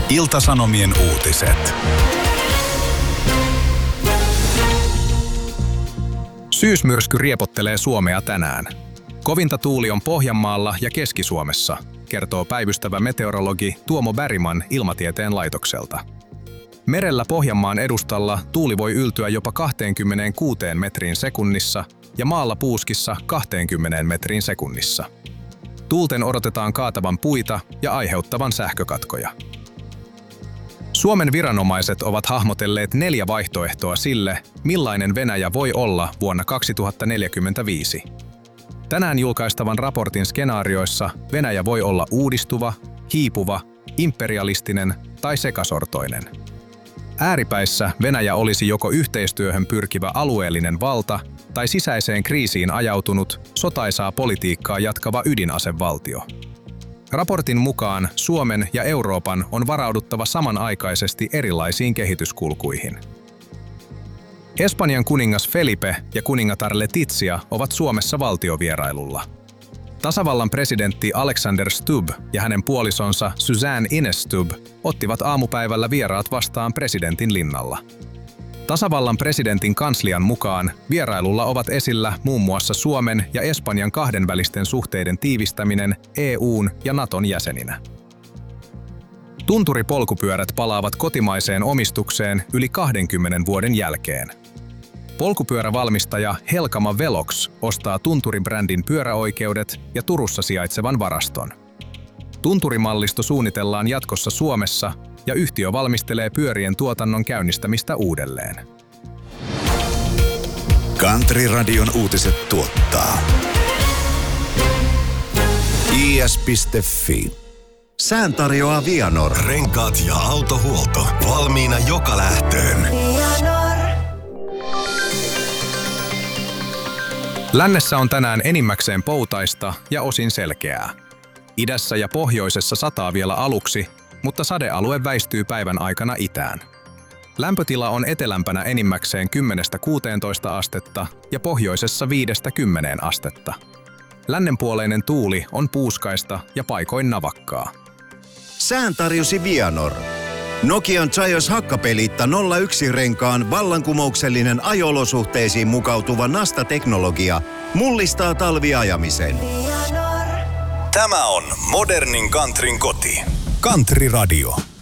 Ilta-Sanomien uutiset. Syysmyrsky riepottelee Suomea tänään. Kovinta tuuli on Pohjanmaalla ja Keski-Suomessa, kertoo päivystävä meteorologi Tuomo Bergman Ilmatieteen laitokselta. Merellä Pohjanmaan edustalla tuuli voi yltyä jopa 26 metriin sekunnissa ja maalla Puuskissa 20 metriin sekunnissa. Tuulten odotetaan kaatavan puita ja aiheuttavan sähkökatkoja. Suomen viranomaiset ovat hahmotelleet 4 vaihtoehtoa sille, millainen Venäjä voi olla vuonna 2045. Tänään julkaistavan raportin skenaarioissa Venäjä voi olla uudistuva, hiipuva, imperialistinen tai sekasortoinen. Ääripäissä Venäjä olisi joko yhteistyöhön pyrkivä alueellinen valta tai sisäiseen kriisiin ajautunut, sotaisaa politiikkaa jatkava ydinasevaltio. Raportin mukaan Suomen ja Euroopan on varauduttava samanaikaisesti erilaisiin kehityskulkuihin. Espanjan kuningas Felipe ja kuningatar Letizia ovat Suomessa valtiovierailulla. Tasavallan presidentti Alexander Stubb ja hänen puolisonsa Suzanne Ines Stubb ottivat aamupäivällä vieraat vastaan presidentin linnalla. Tasavallan presidentin kanslian mukaan vierailulla ovat esillä muun muassa Suomen ja Espanjan kahdenvälisten suhteiden tiivistäminen EU:n ja Naton jäseninä. Tunturipolkupyörät palaavat kotimaiseen omistukseen yli 20 vuoden jälkeen. Polkupyörävalmistaja Helkama Velox ostaa Tunturi-brändin pyöräoikeudet ja Turussa sijaitsevan varaston. Tunturimallisto suunnitellaan jatkossa Suomessa ja yhtiö valmistelee pyörien tuotannon käynnistämistä uudelleen. Country-radion uutiset tuottaa is.fi. Sään tarjoaa Vianor. Renkaat ja autohuolto valmiina joka lähtöön. Lännessä on tänään enimmäkseen poutaista ja osin selkeää. Idässä ja pohjoisessa sataa vielä aluksi, mutta sadealue väistyy päivän aikana itään. Lämpötila on etelämpänä enimmäkseen 10–16 astetta ja pohjoisessa 5–10 astetta. Lännenpuoleinen tuuli on puuskaista ja paikoin navakkaa. Sään tarjosi Vianor. Nokian Zaios hakkapeliitta 01-renkaan vallankumouksellinen ajo-olosuhteisiin mukautuva Nasta-teknologia mullistaa talviajamisen. Tämä on modernin countryn koti. Country Radio.